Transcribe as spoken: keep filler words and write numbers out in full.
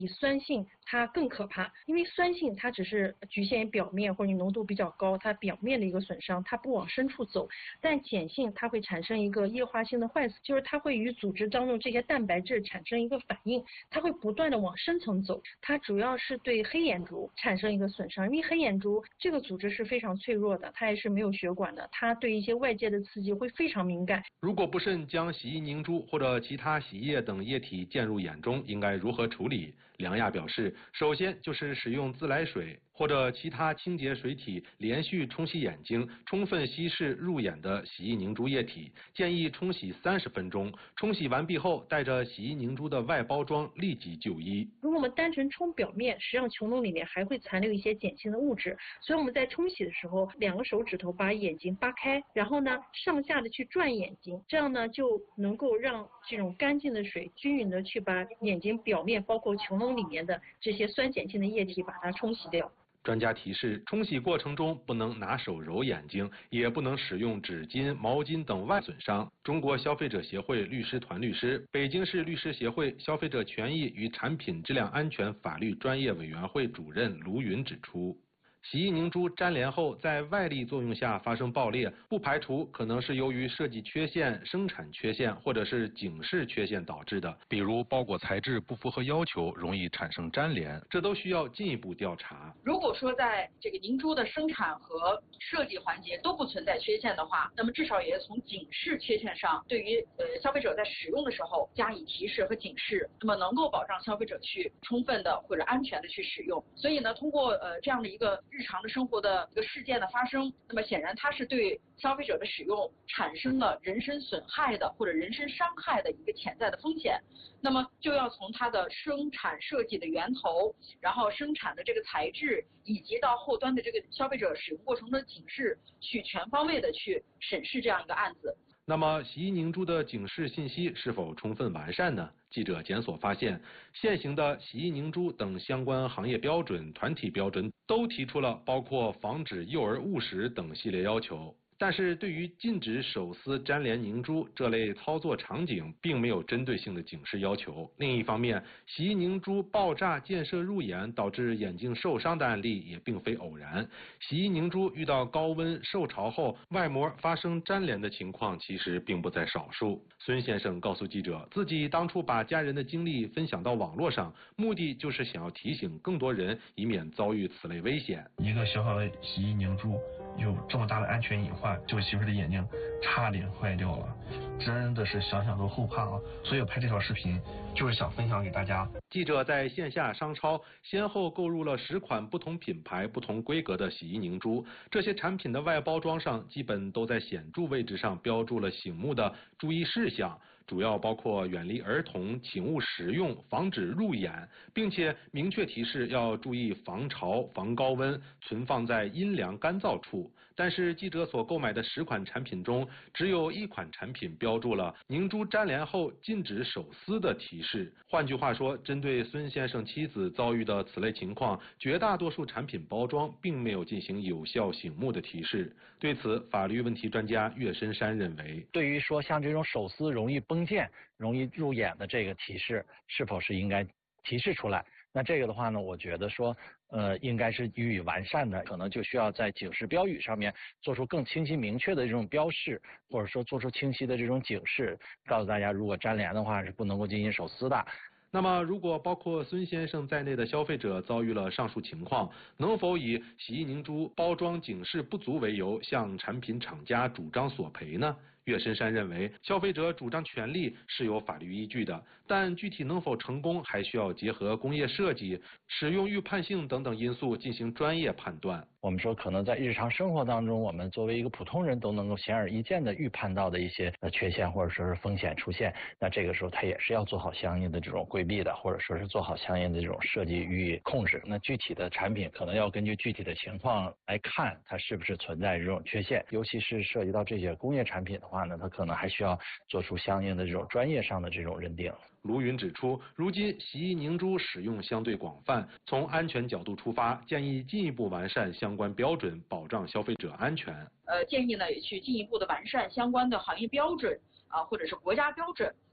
比酸性它更可怕，因为酸性它只是局限于表面或者你浓度比较高，它表面的一个损伤，它不往深处走。但碱性它会产生一个液化性的坏死，就是它会与组织当中这些蛋白质产生一个反应，它会不断的往深层走。它主要是对黑眼珠产生一个损伤，因为黑眼珠这个组织是非常脆弱的，它也是没有血管的，它对一些外界的刺激会非常敏感。 如果不慎将洗衣凝珠或者其他洗衣液等液体溅入眼中，应该如何处理？梁亚表示，首先就是使用自来水或者其他清洁水体连续冲洗眼睛，充分稀释入眼的洗衣凝珠液体，建议冲洗三十分钟。冲洗完毕后，带着洗衣凝珠的外包装立即就医。 如果我们单纯冲表面，实际上穹窿里面还会残留一些碱性的物质，所以我们在冲洗的时候，两个手指头把眼睛扒开，然后呢上下的去转眼睛，这样呢就能够让这种干净的水均匀的去把眼睛表面包括穹窿里面的这些酸碱性的液体把它冲洗掉。 专家提示，冲洗过程中不能拿手揉眼睛，也不能使用纸巾、毛巾等外损伤。中国消费者协会律师团律师、北京市律师协会消费者权益与产品质量安全法律专业委员会主任卢云指出，洗衣凝珠粘连后在外力作用下发生爆裂，不排除可能是由于设计缺陷、生产缺陷或者是警示缺陷导致的，比如包裹材质不符合要求，容易产生粘连，这都需要进一步调查。 如果说在这个凝珠的生产和设计环节都不存在缺陷的话，那么至少也从警示缺陷上，对于呃消费者在使用的时候加以提示和警示，那么能够保障消费者去充分的或者安全的去使用。所以呢，通过呃这样的一个日常的生活的一个事件的发生，那么显然它是对消费者的使用产生了人身损害的或者人身伤害的一个潜在的风险，那么就要从它的生产设计的源头，然后生产的这个材质，以及到后端的这个消费者使用过程的警示，去全方位的去审视这样一个案子。 那么洗衣凝珠的警示信息是否充分完善呢？记者检索发现，现行的洗衣凝珠等相关行业标准、团体标准都提出了包括防止幼儿误食等系列要求。但是对于禁止手撕粘连凝珠这类操作场景，并没有针对性的警示要求。另一方面，洗衣凝珠爆炸溅射入眼导致眼睛受伤的案例也并非偶然。洗衣凝珠遇到高温受潮后，外膜发生粘连的情况其实并不在少数。孙先生告诉记者，自己当初把家人的经历分享到网络上，目的就是想要提醒更多人，以免遭遇此类危险。 一个小小的洗衣凝珠有这么大的安全隐患，这位媳妇的眼睛差点坏掉了，真的是想想都后怕啊！所以我拍这条视频就是想分享给大家。 记者在线下商超先后购入了十款不同品牌、不同规格的洗衣凝珠，这些产品的外包装上基本都在显著位置上标注了醒目的注意事项，主要包括远离儿童、请勿使用、防止入眼，并且明确提示要注意防潮、防高温，存放在阴凉干燥处。但是记者所购买的十款产品中，只有一款产品标注了凝珠粘连后禁止手撕的提示。换句话说，针对孙先生妻子遭遇的此类情况，绝大多数产品包装并没有进行有效醒目的提示。对此，法律问题专家岳深山认为， 对于说像这种手撕容易崩溅、容易入眼的这个提示，是否是应该提示出来？那这个的话呢，我觉得说，呃，应该是予以完善的，可能就需要在警示标语上面做出更清晰明确的这种标示，或者说做出清晰的这种警示，告诉大家，如果粘连的话是不能够进行手撕的。 那么，如果包括孙先生在内的消费者遭遇了上述情况，能否以洗衣凝珠包装警示不足为由，向产品厂家主张索赔呢？岳深山认为，消费者主张权利是有法律依据的，但具体能否成功，还需要结合工业设计、使用预判性等等因素进行专业判断。 我们说，可能在日常生活当中，我们作为一个普通人都能够显而易见的预判到的一些呃缺陷或者说是风险出现，那这个时候它也是要做好相应的这种规避的，或者说是做好相应的这种设计予以控制。那具体的产品可能要根据具体的情况来看，它是不是存在这种缺陷，尤其是涉及到这些工业产品的话呢，它可能还需要做出相应的这种专业上的这种认定。 卢云指出，如今洗衣凝珠使用相对广泛，从安全角度出发，建议进一步完善相关标准，保障消费者安全。 呃，建议呢也去进一步的完善相关的行业标准啊，或者是国家标准